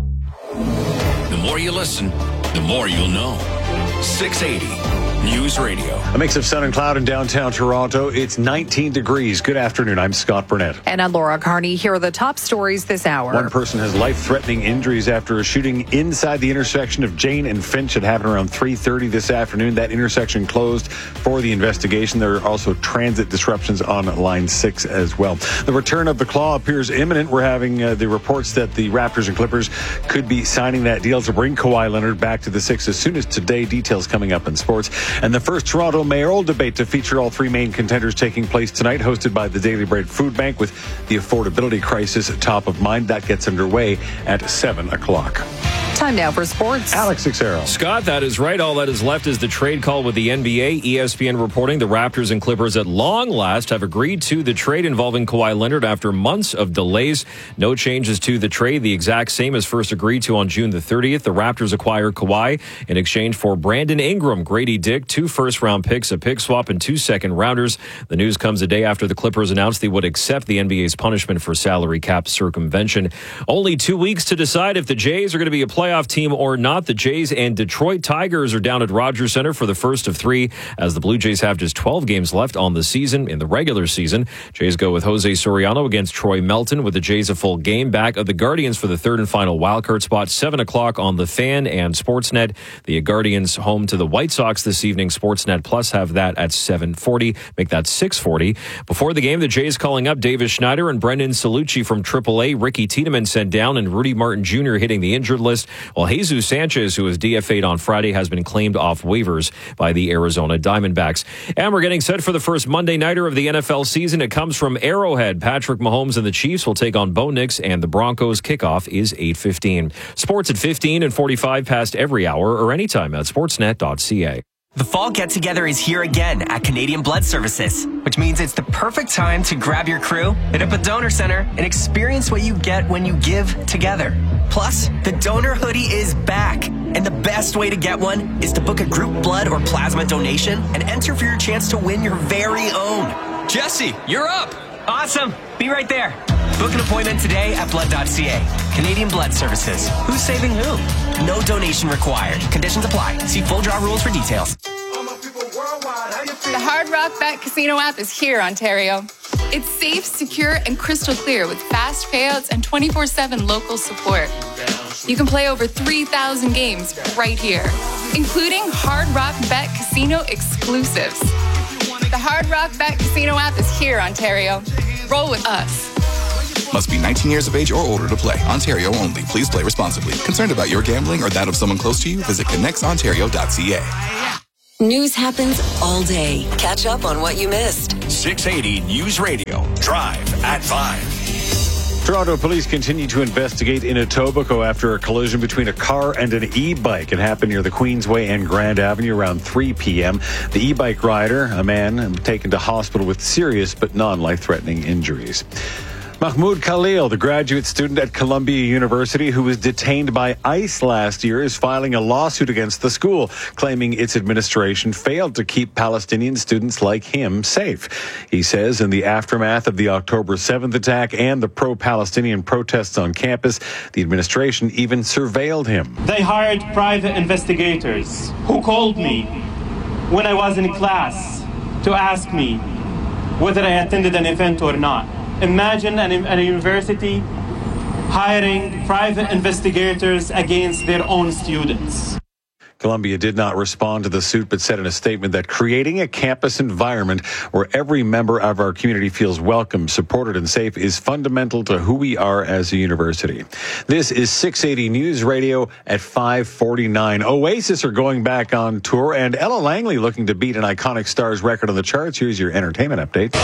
The more you listen, the more you'll know. six eighty News Radio. A mix of sun and cloud in downtown Toronto. It's nineteen degrees. Good afternoon. I'm Scott Burnett. And I'm Laura Carney. Here are the top stories this hour. One person has life-threatening injuries after a shooting inside the intersection of Jane and Finch. It happened around three thirty this afternoon. That intersection closed for the investigation. There are also transit disruptions on Line six as well. The return of the Claw appears imminent. We're having uh, the reports that the Raptors and Clippers could be signing that deal to bring Kawhi Leonard back to the Six as soon as today. Details coming up in sports. And the first Toronto mayoral debate to feature all three main contenders taking place tonight, hosted by the Daily Bread Food Bank with the affordability crisis top of mind. That gets underway at seven o'clock. Time now for sports. Alex Sixero. Scott, that is right. All that is left is the trade call with the N B A. E S P N reporting the Raptors and Clippers at long last have agreed to the trade involving Kawhi Leonard after months of delays. No changes to the trade. The exact same as first agreed to on June the thirtieth. The Raptors acquire Kawhi in exchange for Brandon Ingram, Grady Dick, two first-round picks, a pick swap, and two second-rounders. The news comes a day after the Clippers announced they would accept the N B A's punishment for salary cap circumvention. Only two weeks to decide if the Jays are going to be a playoff team or not. The Jays and Detroit Tigers are down at Rogers Center for the first of three, as the Blue Jays have just twelve games left on the season in the regular season. Jays go with Jose Soriano against Troy Melton, with the Jays a full game back of the Guardians for the third and final wildcard spot. seven o'clock on the Fan and Sportsnet. The Guardians home to the White Sox this evening. Sportsnet Plus have that at seven forty. Make that six forty. Before the game, the Jays calling up Davis Schneider and Brendan Salucci from triple A. Ricky Tiedemann sent down and Rudy Martin Junior hitting the injured list, while Jesus Sanchez, who was D F A'd on Friday, has been claimed off waivers by the Arizona Diamondbacks. And we're getting set for the first Monday nighter of the N F L season. It comes from Arrowhead. Patrick Mahomes and the Chiefs will take on Bo Nix, and the Broncos. Kickoff is eight fifteen. Sports at fifteen and forty-five past every hour or anytime at sportsnet dot c a. The fall get-together is here again at Canadian Blood Services, which means it's the perfect time to grab your crew, hit up a donor center, and experience what you get when you give together. Plus, the donor hoodie is back, and the best way to get one is to book a group blood or plasma donation and enter for your chance to win your very own. Jesse, you're up! Awesome! Be right there. Book an appointment today at blood dot c a. Canadian Blood Services. Who's saving who? No donation required. Conditions apply. See full draw rules for details. The Hard Rock Bet Casino app is here, Ontario. It's safe, secure, and crystal clear with fast payouts and twenty-four seven local support. You can play over three thousand games right here, including Hard Rock Bet Casino exclusives. The Hard Rock Bet Casino app is here, Ontario. Roll with us. Must be nineteen years of age or older to play. Ontario only. Please play responsibly. Concerned about your gambling or that of someone close to you? Visit connects ontario dot c a. News happens all day. Catch up on what you missed. six eighty News Radio. Drive at five. Toronto police continue to investigate in Etobicoke after a collision between a car and an e-bike. It happened near the Queensway and Grand Avenue around three p.m. The e-bike rider, a man, taken to hospital with serious but non-life-threatening injuries. Mahmoud Khalil, the graduate student at Columbia University who was detained by ICE last year, is filing a lawsuit against the school, claiming its administration failed to keep Palestinian students like him safe. He says in the aftermath of the October seventh attack and the pro-Palestinian protests on campus, the administration even surveilled him. They hired private investigators who called me when I was in class to ask me whether I attended an event or not. Imagine an, an university hiring private investigators against their own students. Columbia did not respond to the suit, but said in a statement that creating a campus environment where every member of our community feels welcome, supported, and safe is fundamental to who we are as a university. This is six eighty News Radio at five forty-nine. Oasis are going back on tour, and Ella Langley looking to beat an iconic star's record on the charts. Here's your entertainment update.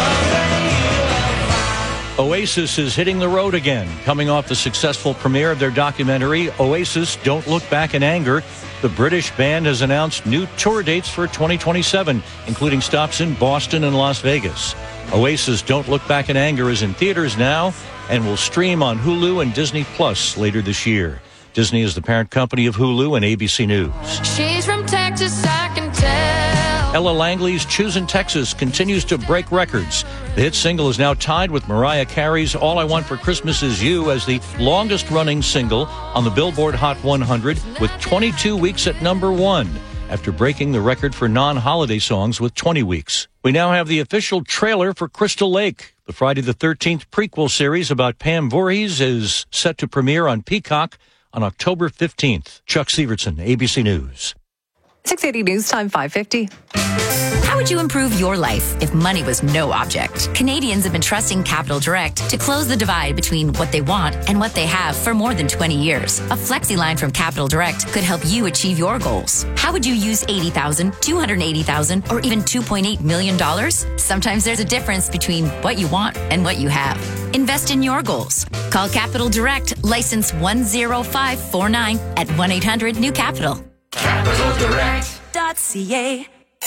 Oasis is hitting the road again, coming off the successful premiere of their documentary, Oasis Don't Look Back in Anger. The British band has announced new tour dates for twenty twenty-seven, including stops in Boston and Las Vegas. Oasis Don't Look Back in Anger is in theaters now and will stream on Hulu and Disney Plus later this year. Disney is the parent company of Hulu and A B C News. She's from Texas, I can tell. Ella Langley's Choosing Texas continues to break records. The hit single is now tied with Mariah Carey's All I Want for Christmas Is You as the longest-running single on the Billboard Hot one hundred, with twenty-two weeks at number one, after breaking the record for non-holiday songs with twenty weeks. We now have the official trailer for Crystal Lake. The Friday the thirteenth prequel series about Pam Voorhees is set to premiere on Peacock on October fifteenth. Chuck Severson, A B C News. six eighty News Time, five fifty. How would you improve your life if money was no object? Canadians have been trusting Capital Direct to close the divide between what they want and what they have for more than twenty years. A flexi line from Capital Direct could help you achieve your goals. How would you use eighty thousand dollars, two hundred eighty thousand dollars, or even two point eight million dollars? Sometimes there's a difference between what you want and what you have. Invest in your goals. Call Capital Direct, license one zero five four nine at one eight hundred new capital. Capital Direct. .ca.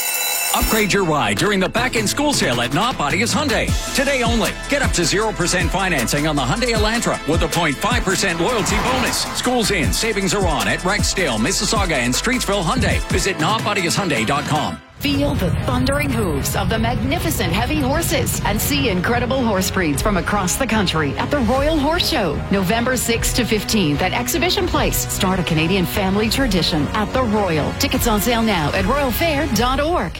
Upgrade your ride during the back-in-school sale at Not Bodies Hyundai. Today only. Get up to zero percent financing on the Hyundai Elantra with a zero point five percent loyalty bonus. Schools in, savings are on at Rexdale, Mississauga, and Streetsville Hyundai. Visit not bodies hyundai dot com. Feel the thundering hooves of the magnificent heavy horses and see incredible horse breeds from across the country at the Royal Horse Show, November sixth to fifteenth at Exhibition Place. Start a Canadian family tradition at the Royal. Tickets on sale now at royal fair dot org.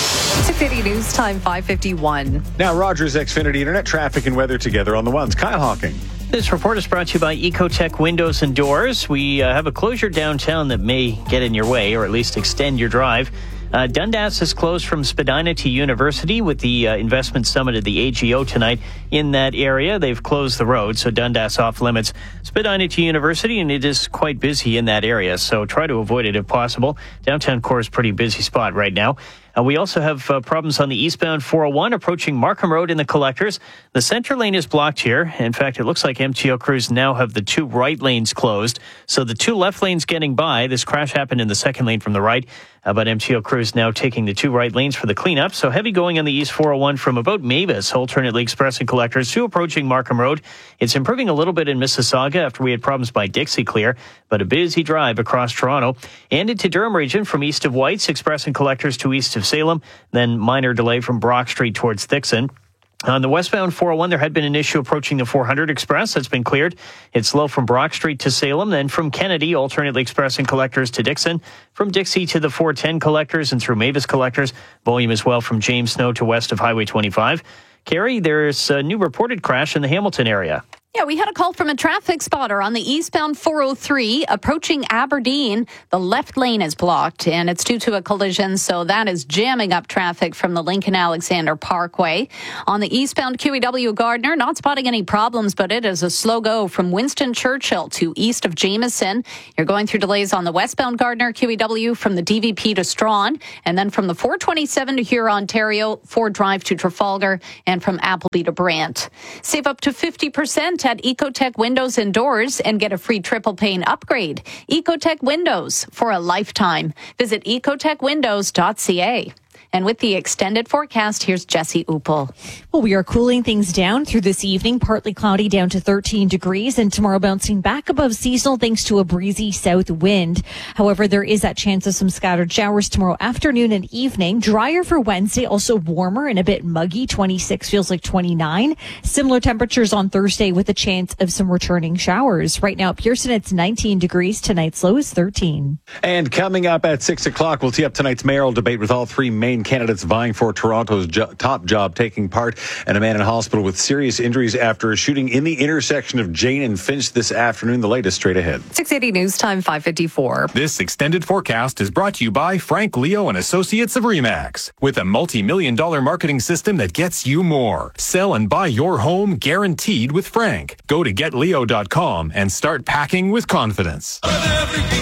six eighty News Time, five fifty-one. Now, Rogers Xfinity Internet, traffic and weather together on the ones. Kyle Hawking. This report is brought to you by Ecotech Windows and Doors. We uh, have a closure downtown that may get in your way, or at least extend your drive. Uh, Dundas is closed from Spadina to University with the uh, investment summit at the A G O tonight. In that area, they've closed the road, so Dundas off limits. Spadina to University, and it is quite busy in that area, so try to avoid it if possible. Downtown core is a pretty busy spot right now. Uh, we also have uh, problems on the eastbound four oh one approaching Markham Road in the collectors. The center lane is blocked here. In fact, it looks like M T O crews now have the two right lanes closed. So the two left lanes getting by. This crash happened in the second lane from the right. Uh, but M T O crews now taking the two right lanes for the cleanup. So heavy going on the east four oh one from about Mavis, alternately express and collectors to approaching Markham Road. It's improving a little bit in Mississauga after we had problems by Dixie Clear, but a busy drive across Toronto. And into Durham region from east of Whites, express and collectors to east of Salem. Then minor delay from Brock Street towards Thixon. On the westbound four oh one, there had been an issue approaching the four hundred Express. That's been cleared. It's slow from Brock Street to Salem, then from Kennedy, alternately express and collectors to Dixon, from Dixie to the four ten collectors and through Mavis collectors. Volume as well from James Snow to west of Highway twenty-five. Carrie, there's a new reported crash in the Hamilton area. Yeah, we had a call from a traffic spotter on the eastbound four oh three approaching Aberdeen. The left lane is blocked, and it's due to a collision, so that is jamming up traffic from the Lincoln Alexander Parkway. On the eastbound Q E W Gardner, not spotting any problems, but it is a slow go from Winston Churchill to east of Jameson. You're going through delays on the westbound Gardner Q E W from the D V P to Strawn, and then from the four twenty-seven to Huron, Ontario, Ford Drive to Trafalgar, and from Appleby to Brant. Save up to fifty percent at Ecotech Windows and Doors and get a free triple pane upgrade. Ecotech Windows for a lifetime. Visit ecotech windows dot c a. And with the extended forecast, here's Jesse Upel. Well, we are cooling things down through this evening, partly cloudy down to thirteen degrees, and tomorrow bouncing back above seasonal thanks to a breezy south wind. However, there is that chance of some scattered showers tomorrow afternoon and evening. Drier for Wednesday, also warmer and a bit muggy. twenty-six feels like twenty-nine. Similar temperatures on Thursday with a chance of some returning showers. Right now at Pearson, it's nineteen degrees. Tonight's low is thirteen. And coming up at six o'clock, we'll tee up tonight's mayoral debate with all three main candidates vying for Toronto's jo- top job taking part, and a man in hospital with serious injuries after a shooting in the intersection of Jane and Finch this afternoon. The latest straight ahead. six eighty News Time, five fifty-four. This extended forecast is brought to you by Frank Leo and Associates of Remax, with a multi-million dollar marketing system that gets you more. Sell and buy your home guaranteed with Frank. Go to get leo dot com and start packing with confidence.